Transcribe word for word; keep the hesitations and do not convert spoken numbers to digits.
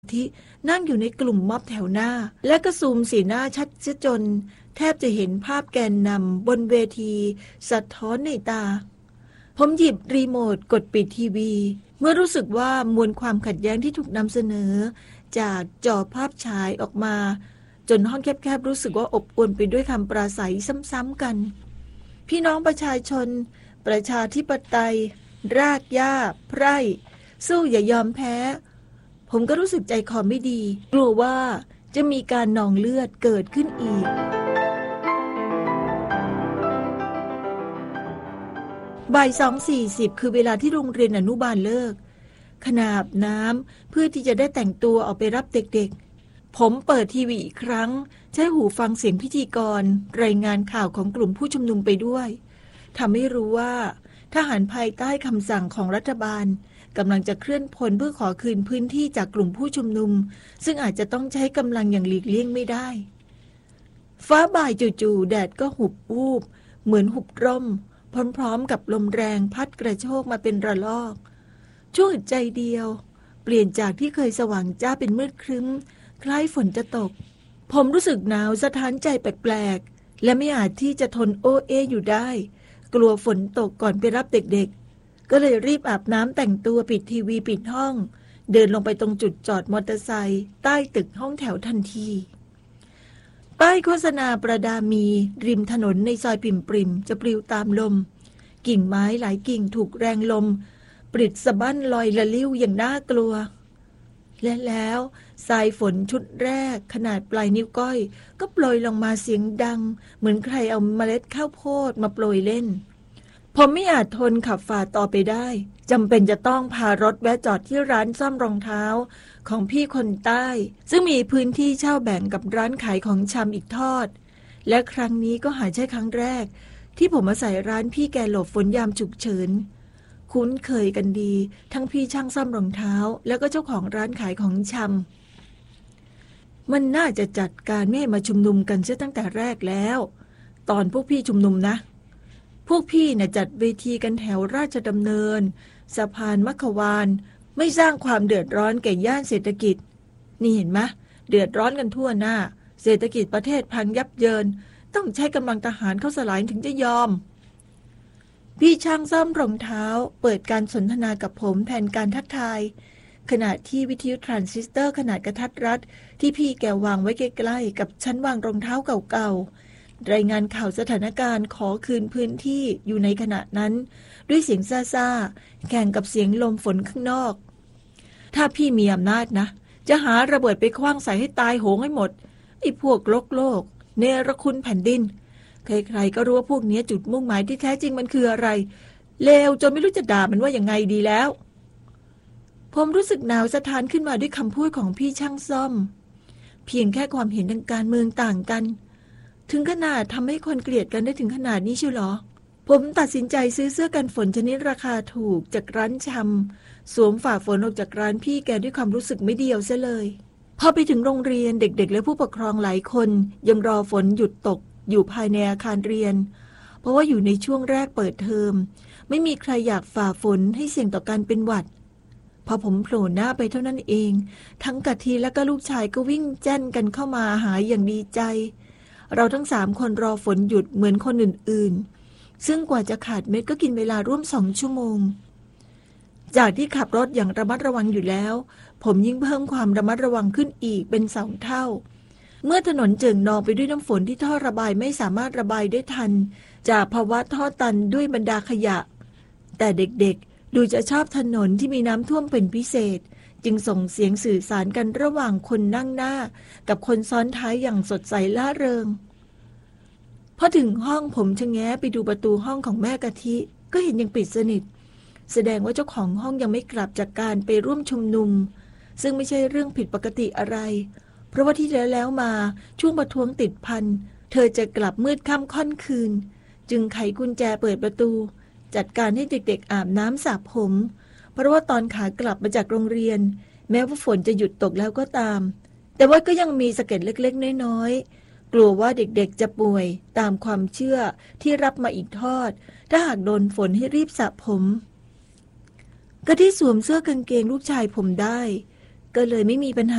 ที่นั่งอยู่ในกลุ่มม็อบแถวหน้าและก็ซูมสีหน้าชัดเสียจนแทบจะเห็นภาพแกนนำบนเวทีสะท้อนในตาผมหยิบรีโมทกดปิดทีวีเมื่อรู้สึกว่ามวลความขัดแย้งที่ถูกนำเสนอจากจอภาพฉายออกมาจนห้องแคบๆรู้สึกว่าอบอวลไปด้วยคำปราศัยซ้ำๆกันพี่น้องประชาชนประชาธิปไตยรากหญ้าไพร่สู้อย่ายอมแพ้ผมก็รู้สึกใจคอไม่ดีกลัวว่าจะมีการนองเลือดเกิดขึ้นอีกบ่ายสองสี่สิบคือเวลาที่โรงเรียนอนุบาลเลิกขณะอาบน้ำเพื่อที่จะได้แต่งตัวออกไปรับเด็กๆผมเปิดทีวีอีกครั้งใช้หูฟังเสียงพิธีกรรายงานข่าวของกลุ่มผู้ชุมนุมไปด้วยทำให้รู้ว่าทหารภายใต้คำสั่งของรัฐบาลกำลังจะเคลื่อนพลเพื่อขอคืนพื้นที่จากกลุ่มผู้ชุมนุมซึ่งอาจจะต้องใช้กำลังอย่างหลีกเลี่ยงไม่ได้ฟ้าบ่ายจู่ๆแดดก็หุบวูบเหมือนหุบร่มพร้อมๆกับลมแรงพัดกระโชกมาเป็นระลอกชั่วอึดใจเดียวเปลี่ยนจากที่เคยสว่างจ้าเป็นมืดครึ้มคล้ายฝนจะตกผมรู้สึกหนาวสะท้านใจแปลกๆและไม่อาจที่จะทนโอเออยู่ได้กลัวฝนตกก่อนไปรับเด็กๆก็เลยรีบอาบน้ำแต่งตัวปิดทีวีปิดห้องเดินลงไปตรงจุดจอดมอเตอร์ไซค์ใต้ตึกห้องแถวทันทีป้ายโฆษณาประดามีริมถนนในซอยปิ่มปริมจะปลิวตามลมกิ่งไม้หลายกิ่งถูกแรงลมปลิดสะบั้นลอยละลิ้วอย่างน่ากลัวและแล้วสายฝนชุดแรกขนาดปลายนิ้วก้อยก็โปรยลงมาเสียงดังเหมือนใครเอาเมล็ดข้าวโพดมาโปรยเล่นผมไม่อาจทนขับฝ่าต่อไปได้จำเป็นจะต้องพารถแวะจอดที่ร้านซ่อมรองเท้าของพี่คนใต้ซึ่งมีพื้นที่เช่าแบ่งกับร้านขายของชำอีกทอดและครั้งนี้ก็หาใช่ครั้งแรกที่ผมมาใส่ร้านพี่แกหลบฝนยามฉุกเฉินคุ้นเคยกันดีทั้งพี่ช่างซ่อมรองเท้าแล้วก็เจ้าของร้านขายของชำมันน่าจะจัดการไม่ให้มาชุมนุมกันเสียตั้งแต่แรกแล้วตอนพวกพี่ชุมนุมนะพวกพี่น่ะจัดเวทีกันแถวราชดำเนินสะพานมัคควานไม่สร้างความเดือดร้อนแก่ย่านเศรษฐกิจนี่เห็นไหมเดือดร้อนกันทั่วหน้าเศรษฐกิจประเทศพังยับเยินต้องใช้กำลังทหารเข้าสลายถึงจะยอมพี่ช่างซ่อมรองเท้าเปิดการสนทนากับผมแทนการทักทายขณะที่วิทยุทรานซิสเตอร์ขนาดกระทัดรัดที่พี่แกวางไว้ใกล้ๆกับชั้นวางรองเท้าเก่าๆรายงานข่าวสถานการณ์ขอคืนพื้นที่อยู่ในขณะนั้นด้วยเสียงซ่าๆแข่งกับเสียงลมฝนข้างนอกถ้าพี่มีอำนาจนะจะหาระเบิดไปขว้างใส่ให้ตายโหงให้หมดไอ้พวกโลกโลกเนรคุณแผ่นดินใครๆก็รู้ว่าพวกนี้จุดมุ่งหมายที่แท้จริงมันคืออะไรเลวจนไม่รู้จะด่ามันว่ายังไงดีแล้วผมรู้สึกหนาวสะท้านขึ้นมาด้วยคำพูดของพี่ช่างซ่อมเพียงแค่ความเห็นทางการเมืองต่างกันถึงขนาดทำให้คนเกลียดกันได้ถึงขนาดนี้เชียวเหรอผมตัดสินใจซื้อเสื้อกันฝนชนิดราคาถูกจากร้านชำสวมฝ่าฝนออกจากร้านพี่แกด้วยความรู้สึกไม่เดียวเสียเลยพอไปถึงโรงเรียนเด็กๆและผู้ปกครองหลายคนยังรอฝนหยุดตกอยู่ภายในอาคารเรียนเพราะว่าอยู่ในช่วงแรกเปิดเทอมไม่มีใครอยากฝ่าฝนให้เสี่ยงต่อการเป็นหวัดพอผมโผล่หน้าไปเท่านั้นเองทั้งกะทิและก็ลูกชายก็วิ่งแจ้นกันเข้ามาหาอย่างดีใจเราทั้งสามคนรอฝนหยุดเหมือนคนอื่นๆซึ่งกว่าจะขาดเม็ดก็กินเวลาร่วมสองชั่วโมงจากที่ขับรถอย่างระมัดระวังอยู่แล้วผมยิ่งเพิ่มความระมัดระวังขึ้นอีกเป็นสองเท่าเมื่อถนนเจิ่งนองไปด้วยน้ำฝนที่ท่อระบายไม่สามารถระบายได้ทันจากภาวะท่อตันด้วยบรรดาขยะแต่เด็กๆดูจะชอบถนนที่มีน้ำท่วมเป็นพิเศษจึงส่งเสียงสื่อสารกันระหว่างคนนั่งหน้ากับคนซ้อนท้ายอย่างสดใสล่าเริงพอถึงห้องผมชะแงะไปดูประตูห้องของแม่กะทิก็เห็นยังปิดสนิทแสดงว่าเจ้าของห้องยังไม่กลับจากการไปร่วมชุมนุมซึ่งไม่ใช่เรื่องผิดปกติอะไรเพราะว่าที่แล้วแล้วมาช่วงประท้วงติดพันเธอจะกลับมืดค่ำค่อนคืนจึงไขกุญแจเปิดประตูจัดการให้เด็กๆอาบน้ำสระผมเพราะว่าตอนขากลับมาจากโรงเรียนแม้ว่าฝนจะหยุดตกแล้วก็ตามแต่ว่าก็ยังมีสะเก็ดเล็กๆน้อยๆกลัวว่าเด็กๆจะป่วยตามความเชื่อที่รับมาอีกทอดถ้าหากโดนฝนให้รีบสระผมก็ที่สวมเสื้อกางเกงลูกชายผมได้ก็เลยไม่มีปัญหา